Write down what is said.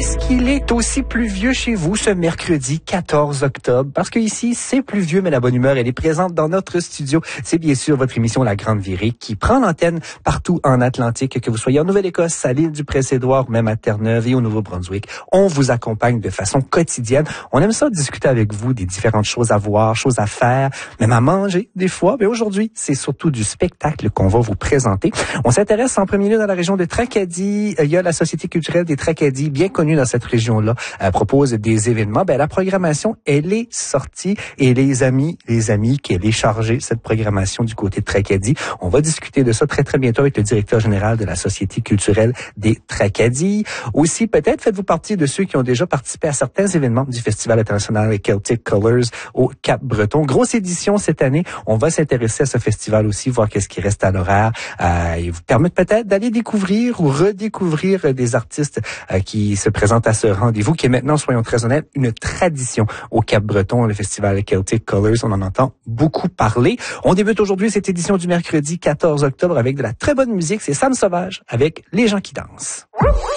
Est-ce qu'il est aussi pluvieux chez vous ce mercredi 14 octobre? Parce que ici, c'est pluvieux, mais la bonne humeur, elle est présente dans notre studio. C'est bien sûr votre émission La Grande Virée qui prend l'antenne partout en Atlantique, que vous soyez en Nouvelle-Écosse, à l'île du Prince-Édouard, même à Terre-Neuve et au Nouveau-Brunswick. On vous accompagne de façon quotidienne. On aime ça discuter avec vous des différentes choses à voir, choses à faire, même à manger des fois. Mais aujourd'hui, c'est surtout du spectacle qu'on va vous présenter. On s'intéresse en premier lieu dans la région de Tracadie. Il y a la Société culturelle des Tracadie, bien connue dans cette région-là, propose des événements. La programmation, elle est sortie et les amis qu'elle est chargée, cette programmation du côté de Tracadie. On va discuter de ça très, très bientôt avec le directeur général de la Société culturelle des Tracadie. Aussi, peut-être faites-vous partie de ceux qui ont déjà participé à certains événements du Festival international Celtic Colors au Cap-Breton. Grosse édition cette année. On va s'intéresser à ce festival aussi, voir qu'est-ce qui reste à l'horaire et vous permettre peut-être d'aller découvrir ou redécouvrir des artistes qui se présente à ce rendez-vous qui est maintenant, soyons très honnêtes, une tradition au Cap-Breton, le festival Celtic Colors. On en entend beaucoup parler. On débute aujourd'hui cette édition du mercredi 14 octobre avec de la très bonne musique. C'est Sam Sauvage avec Les gens qui dansent.